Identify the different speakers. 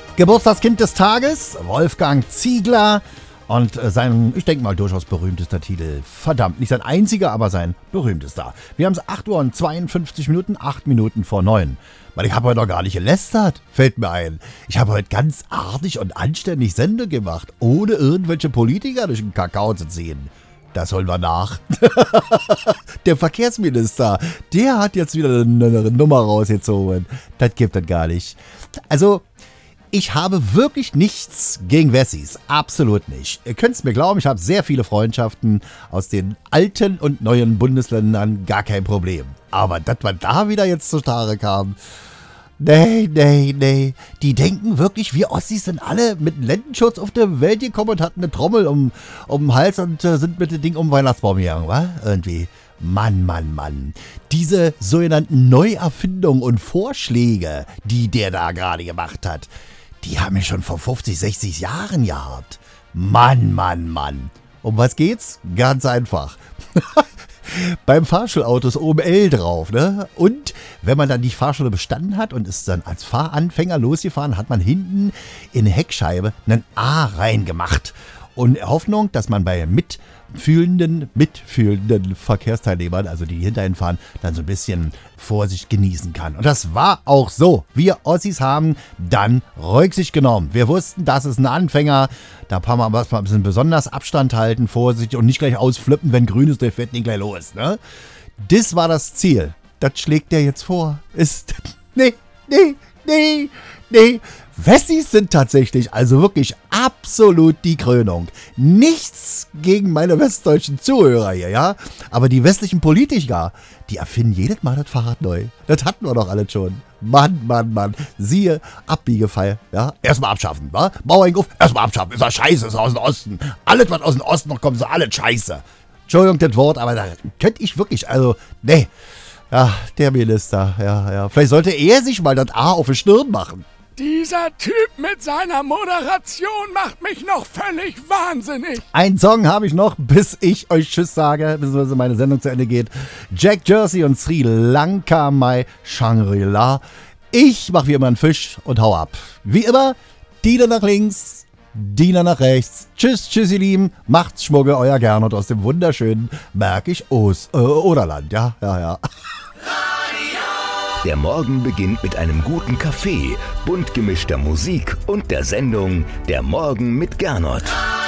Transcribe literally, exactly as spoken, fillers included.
Speaker 1: Geburtstagskind des Tages, Wolfgang Ziegler. Und sein, ich denke mal, durchaus berühmtester Titel. Verdammt, nicht sein einziger, aber sein berühmtester. Wir haben es acht Uhr und zweiundfünfzig Minuten, acht Minuten vor neun. Weil ich habe heute noch gar nicht gelästert, fällt mir ein. Ich habe heute ganz artig und anständig Sendung gemacht, ohne irgendwelche Politiker durch den Kakao zu ziehen. Das holen wir nach. Der Verkehrsminister, der hat jetzt wieder eine, eine Nummer rausgezogen. Das gibt es gar nicht. Also, ich habe wirklich nichts gegen Wessis. Absolut nicht. Ihr könnt es mir glauben, ich habe sehr viele Freundschaften aus den alten und neuen Bundesländern. Gar kein Problem. Aber das, was da wieder jetzt zustande kam, nee, nee, nee. Die denken wirklich, wir Ossis sind alle mit einem Lendenschutz auf der Welt gekommen und hatten eine Trommel um, um den Hals und äh, sind mit dem Ding um den Weihnachtsbaum gegangen, wa? Irgendwie. Mann, Mann, Mann. Diese sogenannten Neuerfindungen und Vorschläge, die der da gerade gemacht hat, die haben wir schon vor fünfzig, sechzig Jahren gehabt. Mann, Mann, Mann. Um was geht's? Ganz einfach. Beim Fahrschulauto ist oben L drauf, ne? Und wenn man dann die Fahrschule bestanden hat und ist dann als Fahranfänger losgefahren, hat man hinten in die Heckscheibe einen A reingemacht. Und in Hoffnung, dass man bei mitfühlenden, mitfühlenden Verkehrsteilnehmern, also die hinterhin fahren, dann so ein bisschen Vorsicht genießen kann. Und das war auch so. Wir Ossis haben dann Rücksicht genommen. Wir wussten, das ist ein Anfänger. Da kann man ein bisschen besonders Abstand halten, Vorsicht und nicht gleich ausflippen, wenn grün ist, der fährt nicht gleich los. Ne? Das war das Ziel. Das schlägt der jetzt vor. Ist. Nee, nee, nee, nee. Wessis sind tatsächlich, also wirklich absolut die Krönung. Nichts gegen meine westdeutschen Zuhörer hier, ja? Aber die westlichen Politiker, die erfinden jedes Mal das Fahrrad neu. Das hatten wir doch alle schon. Mann, Mann, Mann. Siehe Abbiegefall, ja? Erstmal abschaffen, wa? Bauernhof, erstmal abschaffen. Ist das scheiße, ist aus dem Osten. Alles, was aus dem Osten noch kommt, ist alles scheiße. Entschuldigung, das Wort, aber da könnte ich wirklich, also, nee. Ja, der Minister, ja, ja. Vielleicht sollte er sich mal das A auf die Stirn machen.
Speaker 2: Dieser Typ mit seiner Moderation macht mich noch völlig wahnsinnig.
Speaker 1: Ein Song habe ich noch, bis ich euch Tschüss sage, beziehungsweise meine Sendung zu Ende geht. Jack Jersey und Sri Lanka Mai Shangri-La. Ich mache wie immer einen Fisch und hau ab. Wie immer, Diener nach links, Diener nach rechts. Tschüss, tschüss, ihr Lieben. Macht's Schmugge, euer Gernot aus dem wunderschönen Märkisch-Ost- äh, Oderland. Ja, ja, ja.
Speaker 3: Der Morgen beginnt mit einem guten Kaffee, bunt gemischter Musik und der Sendung Der Morgen mit Gernot.